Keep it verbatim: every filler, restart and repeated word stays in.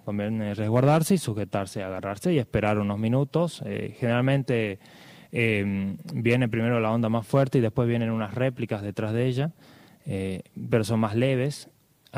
conviene resguardarse y sujetarse, agarrarse y esperar unos minutos. Eh, generalmente eh, viene primero la onda más fuerte y después vienen unas réplicas detrás de ella, eh, pero son más leves